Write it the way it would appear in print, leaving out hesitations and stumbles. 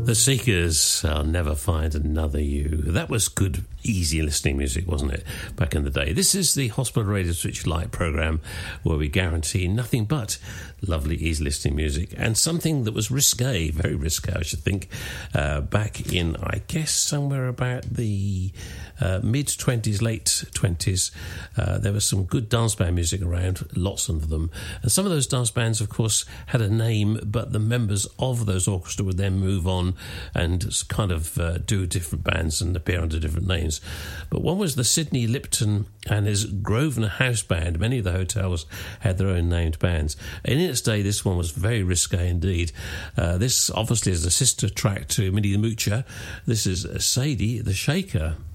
The Seekers, I'll Never Find Another You. That was good, easy listening music, wasn't it, back in the day? This is the Hospital Radio Switch Light programme, where we guarantee nothing but lovely, easy listening music, and something that was risque, very risque, I should think, back in, I guess, somewhere about the mid-20s, late 20s. There was some good dance band music around, lots of them. And some of those dance bands, of course, had a name, but the members of those orchestra would then move on and kind of do different bands and appear under different names. But one was the Sidney Lipton and his Grosvenor House Band. Many of the hotels had their own named bands. And in its day, this one was very risque indeed. This obviously is a sister track to Minnie the Moocher. This is Sadie the Shaker.